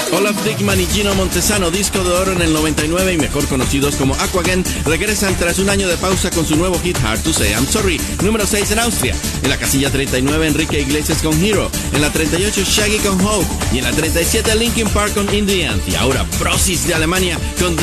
Olaf Dickman y Gino Montesano, disco de oro en el 99 y mejor conocidos como Aquagen, regresan tras un año de pausa con su nuevo hit Hard to Say I'm Sorry, número 6 en Austria. En la casilla 39 Enrique Iglesias con Hero, en la 38 Shaggy con Hope y en la 37 Linkin Park con In the End. Y ahora Brosis de Alemania con